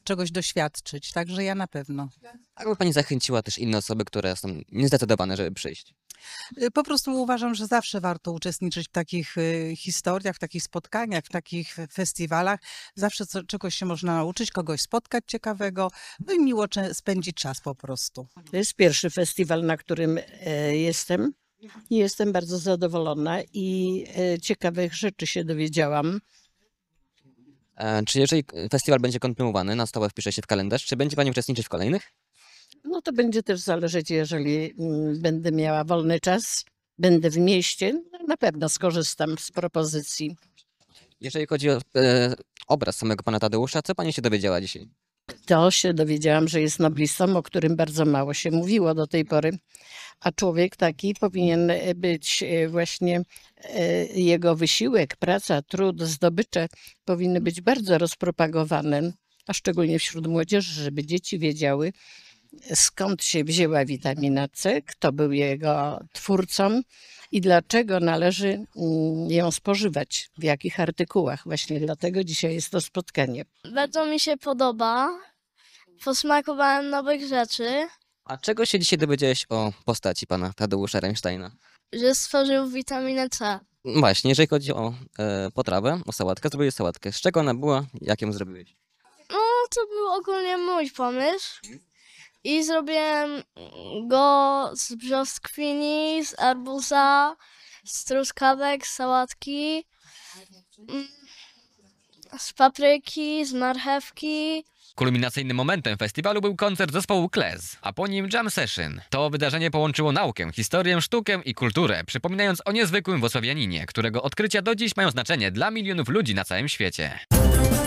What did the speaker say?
czegoś doświadczyć, także ja na pewno. Aby pani zachęciła też inne osoby, które są niezdecydowane, żeby przyjść. Po prostu uważam, że zawsze warto uczestniczyć w takich historiach, w takich spotkaniach, w takich festiwalach. Zawsze czegoś się można nauczyć, kogoś spotkać ciekawego, no i miło spędzić czas po prostu. To jest pierwszy festiwal, na którym jestem. I jestem bardzo zadowolona i ciekawych rzeczy się dowiedziałam. Czy jeżeli festiwal będzie kontynuowany, na stałe wpisze się w kalendarz, czy będzie pani uczestniczyć w kolejnych? No to będzie też zależeć, jeżeli będę miała wolny czas, będę w mieście, no na pewno skorzystam z propozycji. Jeżeli chodzi o obraz samego pana Tadeusza, co pani się dowiedziała dzisiaj? To się dowiedziałam, że jest noblistą, o którym bardzo mało się mówiło do tej pory. A człowiek taki powinien być właśnie, jego wysiłek, praca, trud, zdobycze powinny być bardzo rozpropagowane, a szczególnie wśród młodzieży, żeby dzieci wiedziały, skąd się wzięła witamina C, kto był jego twórcą i dlaczego należy ją spożywać, w jakich artykułach. Właśnie dlatego dzisiaj jest to spotkanie. Bardzo mi się podoba. Posmakowałem nowych rzeczy, A czego się dzisiaj dowiedziałeś o postaci pana Tadeusza Reinsteina? że stworzył witaminę C. Właśnie, jeżeli chodzi o potrawę, o sałatkę, zrobiłeś sałatkę. Z czego ona była? Jak ją zrobiłeś? No, to był ogólnie mój pomysł. I zrobiłem go z brzoskwini, z arbuza, z truskawek, z sałatki, z papryki, z marchewki. Kulminacyjnym momentem festiwalu był koncert zespołu Klez, a po nim jam session. To wydarzenie połączyło naukę, historię, sztukę i kulturę, przypominając o niezwykłym włocławianinie, którego odkrycia do dziś mają znaczenie dla milionów ludzi na całym świecie.